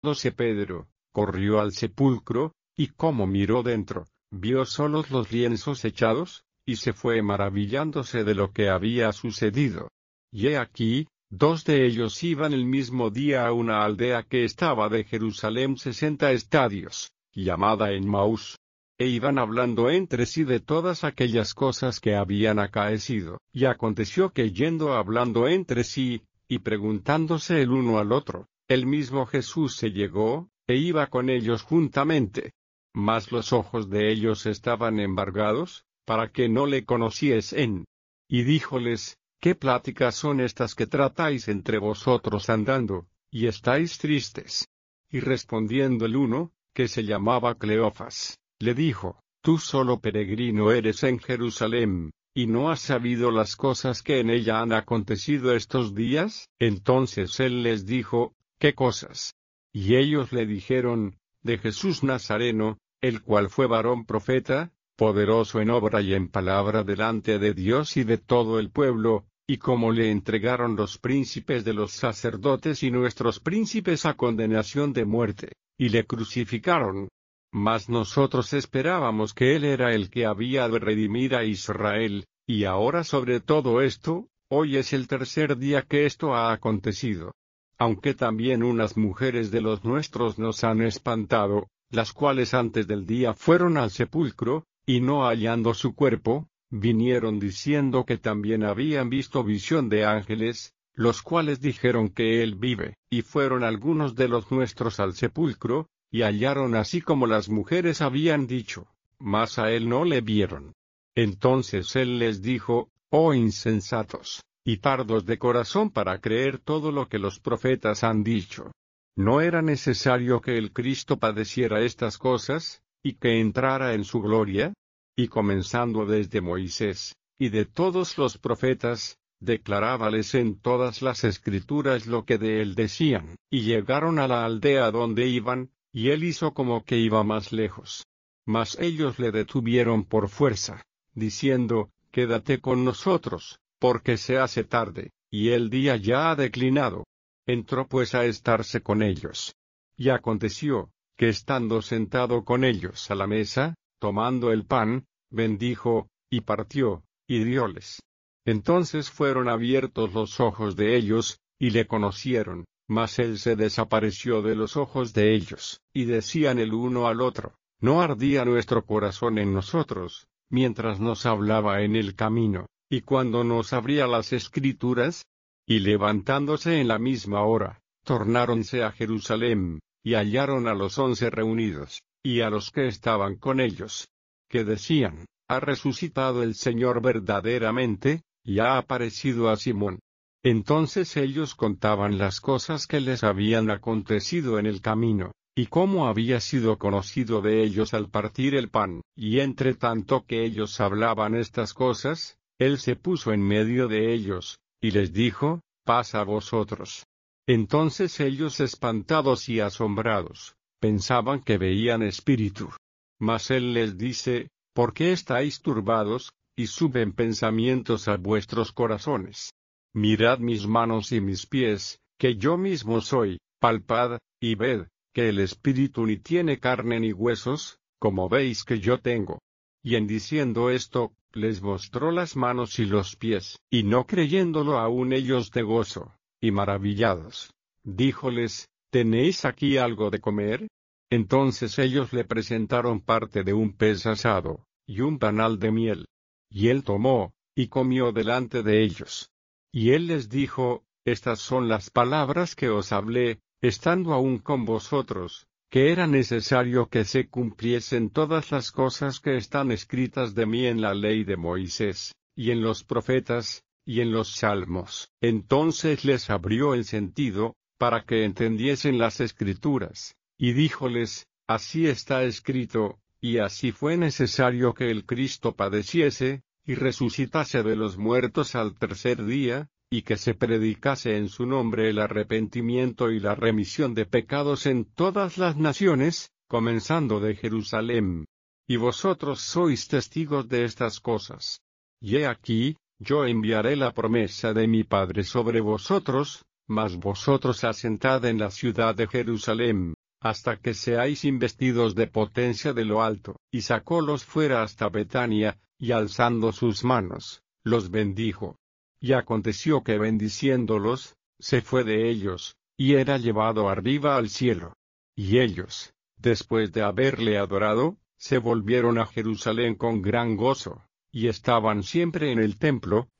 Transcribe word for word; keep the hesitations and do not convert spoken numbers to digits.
levantándose Pedro, corrió al sepulcro, y como miró dentro, vio solos los lienzos echados, y se fue maravillándose de lo que había sucedido. Y he aquí, dos de ellos iban el mismo día a una aldea que estaba de Jerusalén sesenta estadios, llamada Emmaús. E iban hablando entre sí de todas aquellas cosas que habían acaecido. Y aconteció que yendo hablando entre sí, y preguntándose el uno al otro, el mismo Jesús se llegó, e iba con ellos juntamente. Mas los ojos de ellos estaban embargados, para que no le conociesen. Y díjoles, ¿qué pláticas son estas que tratáis entre vosotros andando, y estáis tristes? Y respondiendo el uno, que se llamaba Cleofas, le dijo, tú solo peregrino eres en Jerusalén, y no has sabido las cosas que en ella han acontecido estos días. Entonces él les dijo, ¿qué cosas? Y ellos le dijeron, de Jesús Nazareno, el cual fue varón profeta, poderoso en obra y en palabra delante de Dios y de todo el pueblo, y como le entregaron los príncipes de los sacerdotes y nuestros príncipes a condenación de muerte, y le crucificaron. Mas nosotros esperábamos que él era el que había de redimir a Israel, y ahora sobre todo esto, hoy es el tercer día que esto ha acontecido. Aunque también unas mujeres de los nuestros nos han espantado, las cuales antes del día fueron al sepulcro, y no hallando su cuerpo, vinieron diciendo que también habían visto visión de ángeles, los cuales dijeron que él vive. Y fueron algunos de los nuestros al sepulcro, y hallaron así como las mujeres habían dicho, mas a él no le vieron. Entonces él les dijo, oh insensatos, y tardos de corazón para creer todo lo que los profetas han dicho. ¿No era necesario que el Cristo padeciera estas cosas, y que entrara en su gloria? Y comenzando desde Moisés, y de todos los profetas, declarábales en todas las escrituras lo que de él decían. Y llegaron a la aldea donde iban, y él hizo como que iba más lejos. Mas ellos le detuvieron por fuerza, diciendo, quédate con nosotros, porque se hace tarde, y el día ya ha declinado. Entró pues a estarse con ellos. Y aconteció, que estando sentado con ellos a la mesa, tomando el pan, bendijo, y partió, y dióles. Entonces fueron abiertos los ojos de ellos, y le conocieron, mas él se desapareció de los ojos de ellos, y decían el uno al otro, ¿no ardía nuestro corazón en nosotros, mientras nos hablaba en el camino, y cuando nos abría las Escrituras? Y levantándose en la misma hora, tornáronse a Jerusalén, y hallaron a los once reunidos, y a los que estaban con ellos, que decían, ha resucitado el Señor verdaderamente, y ha aparecido a Simón. Entonces ellos contaban las cosas que les habían acontecido en el camino, y cómo había sido conocido de ellos al partir el pan. Y entre tanto que ellos hablaban estas cosas, él se puso en medio de ellos, y les dijo, paz a vosotros. Entonces ellos espantados y asombrados, pensaban que veían espíritu. Mas él les dice, ¿por qué estáis turbados, y suben pensamientos a vuestros corazones? Mirad mis manos y mis pies, que yo mismo soy, palpad, y ved, que el espíritu ni tiene carne ni huesos, como veis que yo tengo. Y en diciendo esto, les mostró las manos y los pies, y no creyéndolo aún ellos de gozo, y maravillados, díjoles, ¿tenéis aquí algo de comer? Entonces ellos le presentaron parte de un pez asado, y un panal de miel. Y él tomó, y comió delante de ellos. Y él les dijo, estas son las palabras que os hablé, estando aún con vosotros, que era necesario que se cumpliesen todas las cosas que están escritas de mí en la ley de Moisés, y en los profetas, y en los salmos. Entonces les abrió el sentido, para que entendiesen las escrituras, y díjoles, así está escrito, y así fue necesario que el Cristo padeciese, y resucitase de los muertos al tercer día, y que se predicase en su nombre el arrepentimiento y la remisión de pecados en todas las naciones, comenzando de Jerusalén. Y vosotros sois testigos de estas cosas. Y he aquí, yo enviaré la promesa de mi Padre sobre vosotros, mas vosotros asentad en la ciudad de Jerusalem, hasta que seáis investidos de potencia de lo alto. Y sacólos fuera hasta Betania, y alzando sus manos, los bendijo. Y aconteció que bendiciéndolos, se fue de ellos, y era llevado arriba al cielo. Y ellos, después de haberle adorado, se volvieron a Jerusalén con gran gozo, y estaban siempre en el templo,